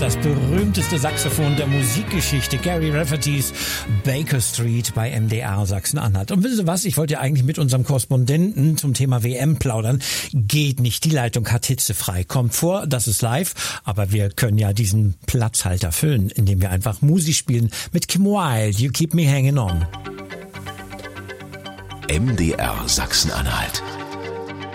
Das berühmteste Saxophon der Musikgeschichte, Gary Raffertys Baker Street bei MDR Sachsen-Anhalt. Und wissen Sie was, ich wollte ja eigentlich mit unserem Korrespondenten zum Thema WM plaudern. Geht nicht, die Leitung hat hitzefrei. Kommt vor, das ist live, aber wir können ja diesen Platzhalter füllen, indem wir einfach Musik spielen mit Kim Wilde, You Keep Me Hanging On. MDR Sachsen-Anhalt.